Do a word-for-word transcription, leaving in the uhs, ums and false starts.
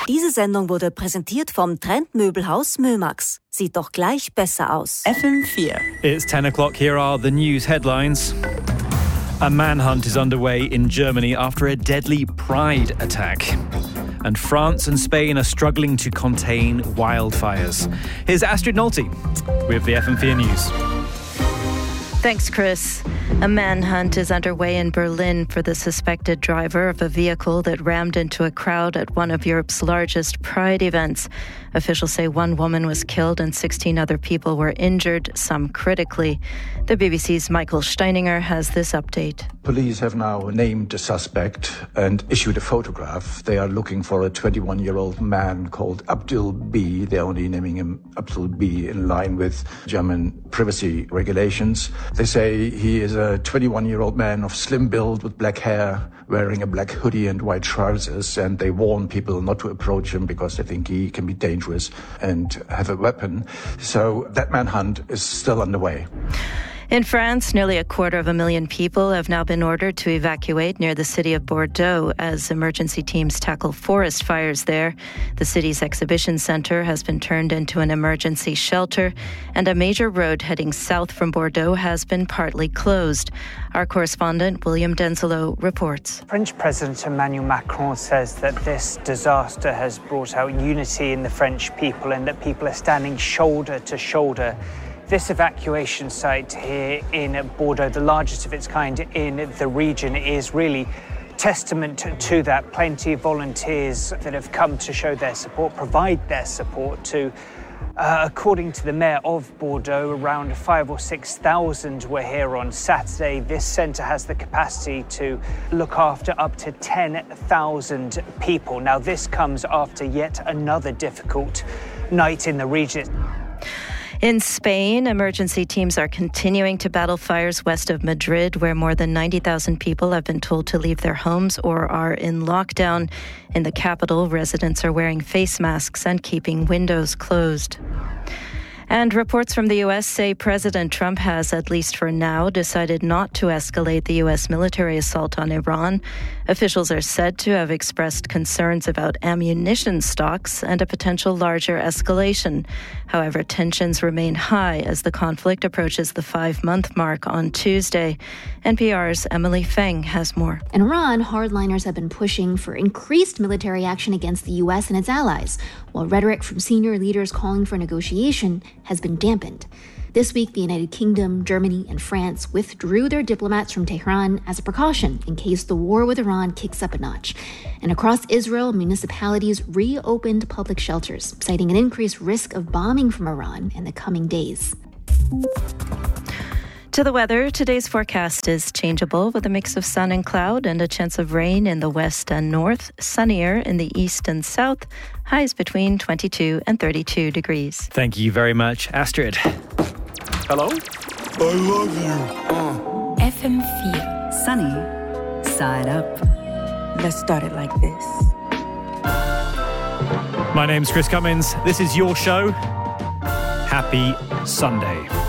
Diese Sendung wurde präsentiert vom Trendmöbelhaus Mömax. Sieht doch gleich besser aus. F M four. It's ten o'clock. Here are the news headlines. A manhunt is underway in Germany after a deadly pride attack. And France and Spain are struggling to contain wildfires. Here's Astrid Nolte with the F M four News. Thanks, Chris. A manhunt is underway in Berlin for the suspected driver of a vehicle that rammed into a crowd at one of Europe's largest Pride events. Officials say one woman was killed and sixteen other people were injured, some critically. The B B C's Michael Steininger has this update. Police have now named a suspect and issued a photograph. They are looking for a twenty-one-year-old man called Abdul B. They're only naming him Abdul B in line with German privacy regulations. They say he is a twenty-one-year-old man of slim build with black hair, wearing a black hoodie and white trousers, and they warn people not to approach him because they think he can be dangerous and have a weapon. So that manhunt is still underway. In France, nearly a quarter of a million people have now been ordered to evacuate near the city of Bordeaux as emergency teams tackle forest fires there. The city's exhibition center has been turned into an emergency shelter, and a major road heading south from Bordeaux has been partly closed. Our correspondent, William Denzelo, reports. French President Emmanuel Macron says that this disaster has brought out unity in the French people and that people are standing shoulder to shoulder. This evacuation site here in Bordeaux, the largest of its kind in the region, is really testament to that. Plenty of volunteers that have come to show their support, provide their support to, uh, according to the mayor of Bordeaux, around five or six thousand were here on Saturday. This centre has the capacity to look after up to ten thousand people. Now, this comes after yet another difficult night in the region. In Spain, emergency teams are continuing to battle fires west of Madrid, where more than ninety thousand people have been told to leave their homes or are in lockdown. In the capital, residents are wearing face masks and keeping windows closed. And reports from the U S say President Trump has, at least for now, decided not to escalate the U S military assault on Iran. Officials are said to have expressed concerns about ammunition stocks and a potential larger escalation. However, tensions remain high as the conflict approaches the five-month mark on Tuesday. N P R's Emily Feng has more. In Iran, hardliners have been pushing for increased military action against the U S and its allies, while rhetoric from senior leaders calling for negotiation has been dampened. This week, the United Kingdom, Germany, and France withdrew their diplomats from Tehran as a precaution in case the war with Iran kicks up a notch. And across Israel, municipalities reopened public shelters, citing an increased risk of bombing from Iran in the coming days. To the weather, today's forecast is changeable with a mix of sun and cloud and a chance of rain in the west and north, sunnier in the east and south, highs between twenty-two and thirty-two degrees. Thank you very much, Astrid. Hello? I love you. Uh. F M four. Sunny. Side up. Let's start it like this. My name's Chris Cummins. This is your show. Happy Sunday.